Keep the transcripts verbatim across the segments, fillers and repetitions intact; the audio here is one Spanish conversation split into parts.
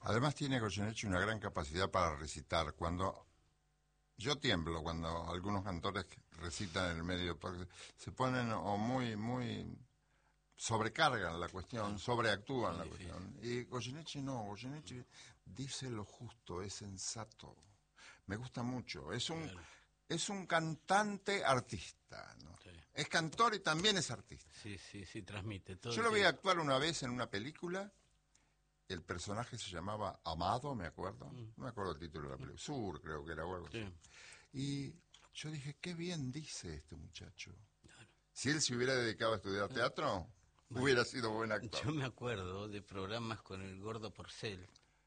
Además tiene Goyeneche una gran capacidad para recitar. Cuando yo tiemblo cuando algunos cantores recitan en el medio, porque se ponen o muy, muy sobrecargan la cuestión, sobreactúan la cuestión. Y Goyeneche no, Goyeneche dice lo justo, es sensato. Me gusta mucho. Es un claro. es un cantante artista, ¿no? Sí. Es cantor y también es artista. Sí, sí, sí, transmite todo. Yo lo vi actuar una vez en una película. El personaje se llamaba Amado, me acuerdo. Mm. No me acuerdo el título de la película. Sur, creo que era o algo así. Sí. Y yo dije, qué bien dice este muchacho. Claro. Si él se hubiera dedicado a estudiar teatro, bueno, hubiera sido buen actor. Yo me acuerdo de programas con el Gordo Porcel.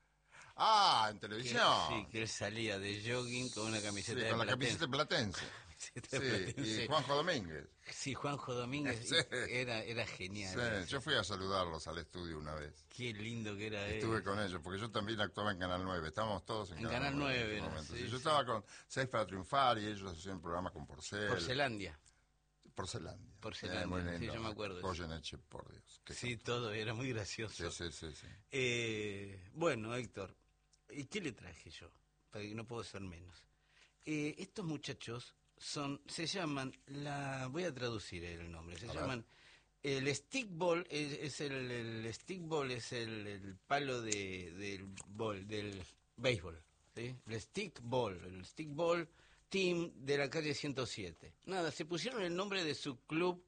Ah, en televisión. Que, sí, que él salía de jogging con una camiseta sí, de con la Platense. camiseta de Platense. camiseta de sí, Platense. Y Juanjo Domínguez. Sí, Juanjo Domínguez. Sí. Era, era genial. Sí, era yo fui a saludarlos al estudio una vez. Qué lindo que era. Estuve él. con ellos, porque yo también actuaba en Canal nueve. Estábamos todos en, en Canal, Canal nueve. nueve ¿no? Sí, sí, yo sí. estaba con Seis para Triunfar y ellos hacían programas con Porcel. Porcelandia. Porcelandia. Porcelandia, eh, muy lindo. Sí, yo me acuerdo. Goyeneche, por Dios. Sí, cantor. Todo, era muy gracioso. Sí, sí, sí. sí. Eh, bueno, Héctor, ¿y qué le traje yo? Para que no puedo ser menos. Eh, estos muchachos son, se llaman, la voy a traducir el nombre, se a llaman, ver. el stickball, es, es el, el stickball es el, el palo de, del ball, del béisbol, ¿sí? El stickball, el stickball team de la calle ciento siete. Nada, se pusieron el nombre de su club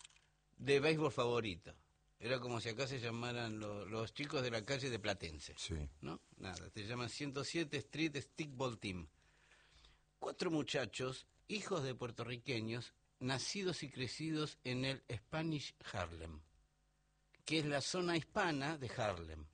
de béisbol favorito. Era como si acá se llamaran lo, los chicos de la calle de Platense. Sí. ¿No? Nada, se llaman ciento siete Street Stickball Team. Cuatro muchachos, hijos de puertorriqueños, nacidos y crecidos en el Spanish Harlem, que es la zona hispana de Harlem,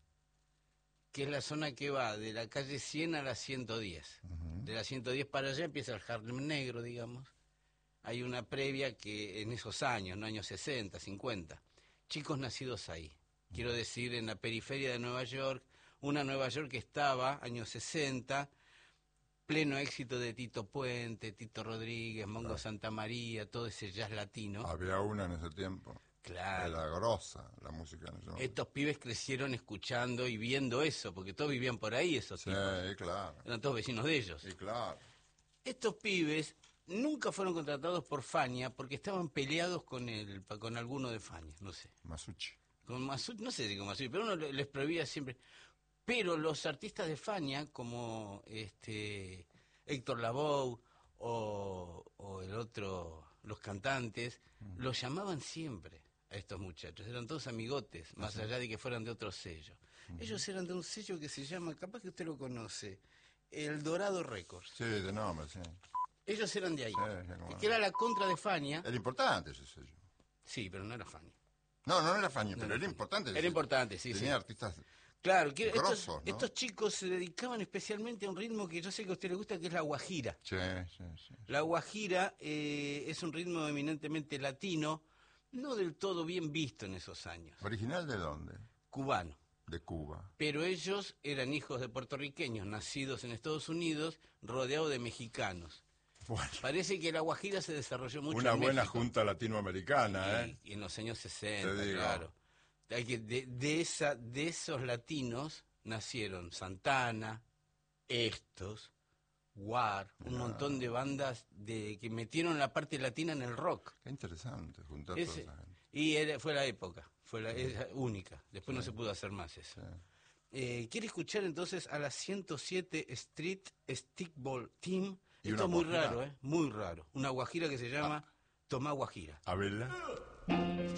que es la zona que va de la calle cien a la ciento diez. Uh-huh. De la ciento diez para allá empieza el Harlem negro, digamos. Hay una previa que en esos años, en los años sesenta, cincuenta, chicos nacidos ahí. Quiero decir, en la periferia de Nueva York, una Nueva York que estaba, años sesenta, pleno éxito de Tito Puente, Tito Rodríguez, Mongo claro. Santamaría, todo ese jazz latino. Había una en ese tiempo. Claro. Era grosa la música en ese momento. Estos pibes crecieron escuchando y viendo eso, porque todos vivían por ahí esos sí, tipos. Sí, claro. Eran todos vecinos de ellos. Sí, claro. Estos pibes nunca fueron contratados por Fania porque estaban peleados con el con alguno de Fania, no sé. Masucci. Con Masucci, no sé si con Masucci, pero uno les prohibía siempre. Pero los artistas de Fania, como este Héctor Lavoe o, o el otro, los cantantes, uh-huh. los llamaban siempre a estos muchachos. Eran todos amigotes, más uh-huh. allá de que fueran de otro sello. Uh-huh. Ellos eran de un sello que se llama, capaz que usted lo conoce, El Dorado Records. Sí, de nombre, sí. Ellos eran de ahí, sí, que era la contra de Fania. Era importante ese sello. Sí, pero no era Fania. No, no era Fania, no pero era, era importante. Era importante, sí, Tenía sí. artistas claro, que grosos, estos, ¿no? estos chicos se dedicaban especialmente a un ritmo que yo sé que a usted le gusta, que es la guajira. Sí, sí, sí. La guajira eh, es un ritmo eminentemente latino, no del todo bien visto en esos años. ¿Original de dónde? Cubano. De Cuba. Pero ellos eran hijos de puertorriqueños, nacidos en Estados Unidos, rodeados de mexicanos. Bueno, parece que la guajira se desarrolló mucho una en buena México. junta latinoamericana, y, ¿eh? Y en los años sesenta, claro. Hay que, de, de, esa, de esos latinos nacieron Santana, estos, War, un no. montón de bandas de que metieron la parte latina en el rock. Qué interesante juntar Ese, toda esa gente. Y era, fue la época, fue la sí. única. Después sí. no se pudo hacer más eso. Sí. Eh, ¿Quiere escuchar entonces a la ciento siete Street Stickball Team? Esto es muy guajira? raro, ¿eh? Muy raro. Una guajira que se llama ah. Tomá Guajira. A verla.